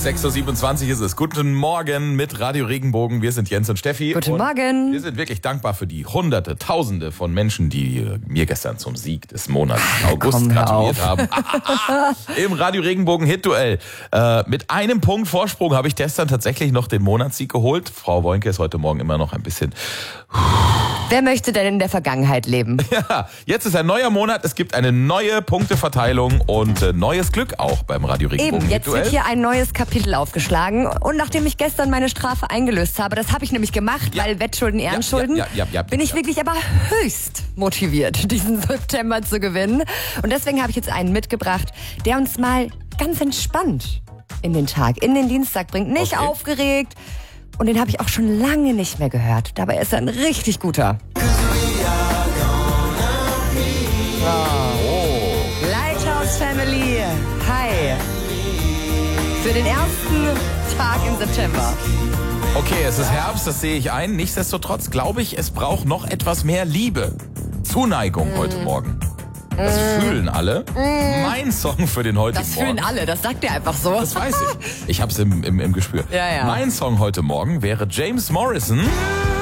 6.27 Uhr ist es. Guten Morgen mit Radio Regenbogen. Wir sind Jens und Steffi. Guten Morgen. Wir sind wirklich dankbar für die Hunderte, Tausende von Menschen, die mir gestern zum Sieg des Monats August gratuliert haben. Im Radio Regenbogen Hit-Duell. Mit einem Punkt Vorsprung habe ich gestern tatsächlich noch den Monatssieg geholt. Frau Woinke ist heute Morgen immer noch ein bisschen... Wer möchte denn in der Vergangenheit leben? Ja, jetzt ist ein neuer Monat, es gibt eine neue Punkteverteilung und neues Glück auch beim Radio Regenbogen. Eben, jetzt wird hier ein neues Kapitel aufgeschlagen. Und nachdem ich gestern meine Strafe eingelöst habe, das habe ich nämlich gemacht, weil Wettschulden, Ehrenschulden, bin ich wirklich aber höchst motiviert, diesen September zu gewinnen. Und deswegen habe ich jetzt einen mitgebracht, der uns mal ganz entspannt in den Tag, in den Dienstag bringt. Nicht aufgeregt. Und den habe ich auch schon lange nicht mehr gehört. Dabei ist er ein richtig guter. Lighthouse Family. Hi. Für den ersten Tag im September. Okay, es ist Herbst, das sehe ich ein. Nichtsdestotrotz glaube ich, es braucht noch etwas mehr Liebe. Zuneigung heute Morgen. Das fühlen alle. Mein Song für den heutigen Morgen. Das fühlen alle, das sagt er einfach so. Das weiß ich. Ich hab's im Gespür. Ja. Mein Song heute Morgen wäre James Morrison.